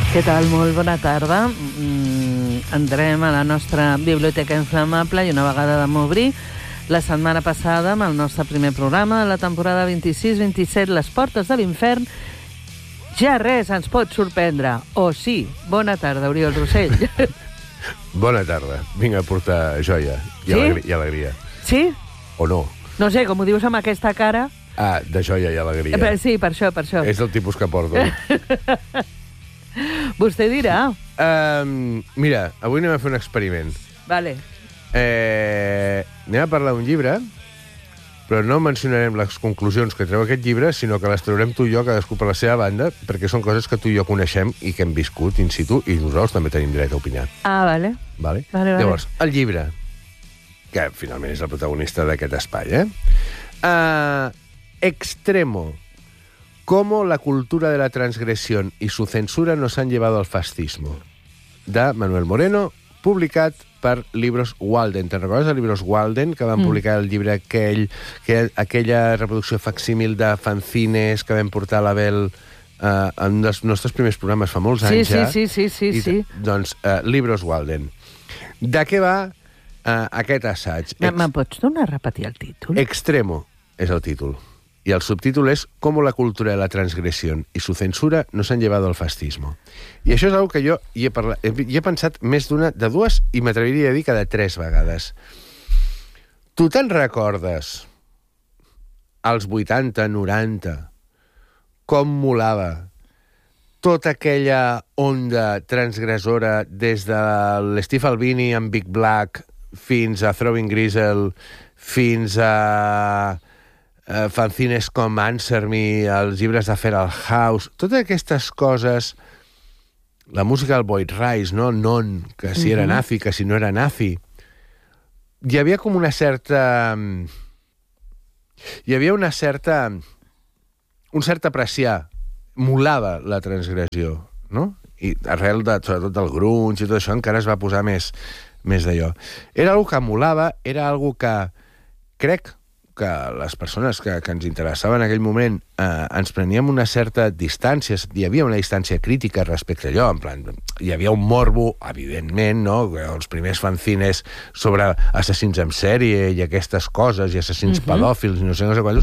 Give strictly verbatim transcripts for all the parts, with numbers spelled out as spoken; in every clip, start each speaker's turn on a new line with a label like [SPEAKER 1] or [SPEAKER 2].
[SPEAKER 1] Què tal? Molt bona tarda. Mm, entrem a la nostra biblioteca inflamable i una vegada vam obrir la setmana passada amb el nostre primer programa de la temporada vint-i-sis vint-i-set, Les portes de l'infern. Ja res ens pot sorprendre. O sí. Bona tarda, Oriol Rossell.
[SPEAKER 2] Bona tarda. Vinc a portar joia i,
[SPEAKER 1] sí?
[SPEAKER 2] alegria, i alegria.
[SPEAKER 1] Sí?
[SPEAKER 2] O no?
[SPEAKER 1] No sé, com ho dius amb aquesta cara...
[SPEAKER 2] Ah, de joia i alegria.
[SPEAKER 1] Eh, sí, per això, per això.
[SPEAKER 2] És el tipus que porto.
[SPEAKER 1] Vostè dirà.
[SPEAKER 2] Um, mira, avui anem a fer un experiment.
[SPEAKER 1] Vale.
[SPEAKER 2] Eh, anem a parlar d'un llibre, però no mencionarem les conclusions que treu aquest llibre, sinó que les traurem tu i jo, cadascú per la seva banda, perquè són coses que tu i jo coneixem i que hem viscut in situ, i nosaltres també tenim dret a opinar.
[SPEAKER 1] Ah, vale.
[SPEAKER 2] Vale?
[SPEAKER 1] Vale, vale.
[SPEAKER 2] Llavors, el llibre, que finalment és el protagonista d'aquest espai, eh? Uh, Extremo. Cómo la cultura de la transgresión y su censura nos han llevado al fascismo, de Manuel Moreno, publicat per Libros Walden. Te'n recordes de Libros Walden, que van mm. publicar el llibre aquell, que, aquella reproducció facsímil de fanzines que vam portar a l'Abel uh, en un dels nostres primers programes fa molts
[SPEAKER 1] sí,
[SPEAKER 2] anys ja?
[SPEAKER 1] Sí, sí, sí, sí, sí.
[SPEAKER 2] Doncs, uh, Libros Walden. De què va uh, aquest assaig?
[SPEAKER 1] Ex... Me'n pots donar a repetir el títol?
[SPEAKER 2] Extremo és el títol. Y el subtítulo es Cómo la cultura de la transgresión y su censura nos han llevado al fascismo. I això és una que jo hi he, parlat, hi he pensat més d'una, de dues, i m'atreviria a dir que de tres vegades. Tu te'n recordes als vuitanta, noranta, com molava tota aquella onda transgressora des de l'Steve Albini amb Big Black fins a Throwing Grizzle, fins a... Uh, fanzines com Answer Me, els llibres de Feral House, totes aquestes coses, la música del Boyd Rice, no? Non, que si era nazi, que si no era nazi. Hi havia com una certa... Hi havia una certa... un cert apreciar. Molava la transgressió, no? I arrel de, sobretot del grunge i tot això, encara es va posar més, més d'allò. Era algo que molava, era algo que crec que les persones que, que ens interessaven en aquell moment eh, ens preníem una certa distància, hi havia una distància crítica respecte a allò, en plan, hi havia un morbo, evidentment, no? Els primers fanzines sobre assassins en sèrie i aquestes coses, i assassins uh-huh. pedòfils, i no sé, no sé quantos.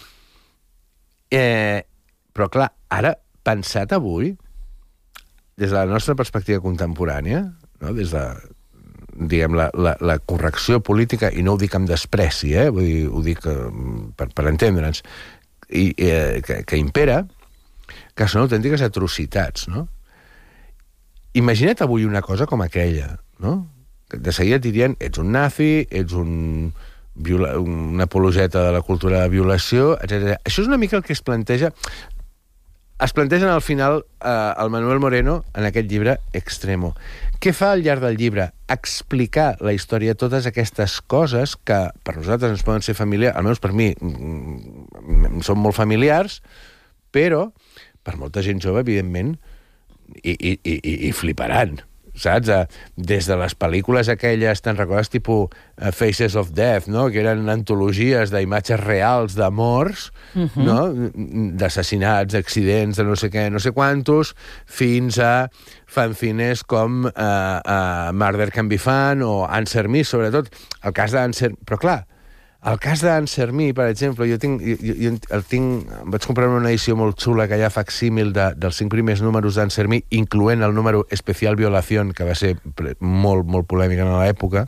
[SPEAKER 2] Eh, però, clar, ara, pensat avui, des de la nostra perspectiva contemporània, no? Des de... diguem, la, la, la correcció política, i no ho dic amb despreci, eh? Vull dir, ho dic eh, per, per entendre'ns, i, eh, que, que impera, que són autèntiques atrocitats, no? Imagina't avui una cosa com aquella, no? De seguida et dirien, ets un nazi, ets un, viola, un apologeta de la cultura de violació, etcètera. Això és una mica el que es planteja... Es plantegen al final eh, el Manuel Moreno en aquest llibre Extremo. Què fa al llarg del llibre? Explicar la història de totes aquestes coses que per nosaltres ens poden ser familiars, almenys per mi mm, són molt familiars, però per molta gent jove, evidentment, i, i, i, i fliparan, saps? Des de les pel·lícules aquelles, te'n recordes, tipus uh, Faces of Death, no? Que eren antologies d'imatges reals de morts, uh-huh. no? D'assassinats, d'accidents, de no sé què, no sé quantos, fins a fanzines com uh, uh, Murder Can Be Fun o Answer Me, sobretot. El cas d'Answer... Però clar, el cas d'Answer Me, per exemple, jo tinc, jo, jo el tinc, vaig comprar una edició molt xula que hi ha facsímil de, dels cinc primers números d'Answer Me, incloent el número Especial Violación, que va ser molt, molt polèmic en l'època.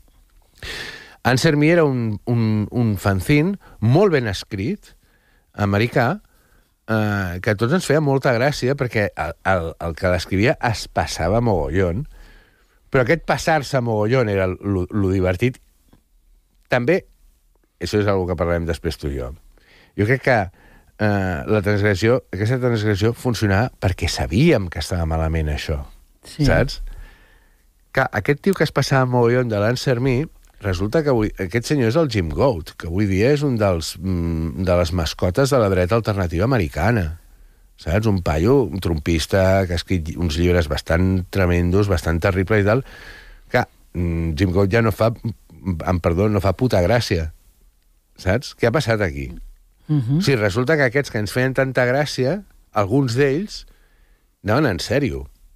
[SPEAKER 2] Answer Me era un, un, un fanzine molt ben escrit, americà, eh, que a tots ens feia molta gràcia, perquè el, el, el que l'escrivia es passava mogollon, però aquest passar-se mogollon era lo, lo divertit. També, això és una que parlarem després tu i jo. Jo crec que eh, la transgressió, aquesta transgressió funcionava perquè sabíem que estava malament això. Sí. Saps? Que aquest tio que es passava mogollon de l'Answer Me, resulta que avui, aquest senyor és el Jim Goat, que avui dia és un dels, mm, de les mascotes de la dreta alternativa americana. Saps? Un paio, un trompista, que ha escrit uns llibres bastant tremendos, bastant terribles i tal, que mm, Jim Goat ja no fa, amb perdó, no fa puta gràcia. Saps? Què ha passat aquí? Uh-huh. O sigui, resulta que aquests que ens feien tanta gràcia, alguns d'ells anaven en sèrio.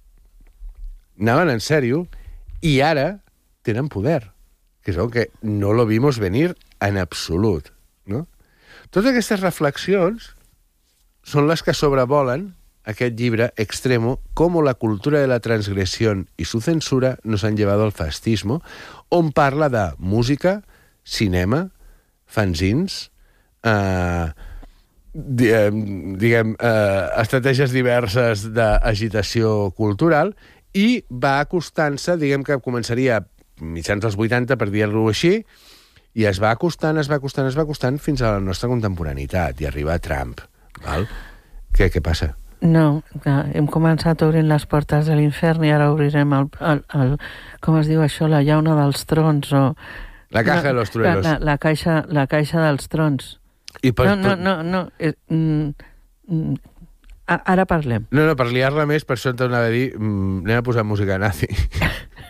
[SPEAKER 2] anaven en sèrio, i ara tenen poder, que és el que no lo vimos venir en absolut, no? Totes aquestes reflexions són les que sobrevolen aquest llibre Extremo, cómo la cultura de la transgresión y su censura nos han llevado al fascismo, on parla de música, cinema, fanzins, eh, diguem, eh, estratègies diverses d'agitació cultural, i va acostant-se, diguem que començaria mitjans dels vuitanta, per dir-ho així, i es va acostant, es va acostant, es va acostant fins a la nostra contemporaneitat, i arriba a Trump. Val? Què, què passa?
[SPEAKER 1] No, hem començat obrint les portes de l'infern i ara obrirem el, el, el, com es diu això, la llauna dels trons, o...
[SPEAKER 2] La caja de los truenos.
[SPEAKER 1] La, la, caixa, la caixa dels trons.
[SPEAKER 2] I per,
[SPEAKER 1] no, no, no, no. Eh, mm, mm, ara parlem.
[SPEAKER 2] No, no, per liar-la més, per això t'anava a dir, mm, anem a posar música nazi.